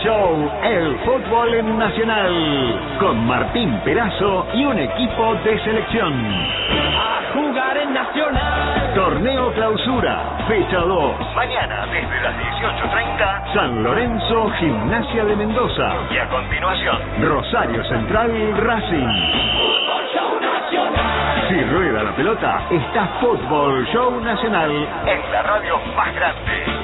show El Fútbol en Nacional, con Martín Perazo y un equipo de selección. A jugar en Nacional. Torneo Clausura, fecha 2. Mañana desde las 18:30, San Lorenzo, Gimnasia de Mendoza. Y a continuación, Rosario Central, Racing. Fútbol Show Nacional. Si rueda la pelota, está Fútbol Show Nacional en la radio más grande.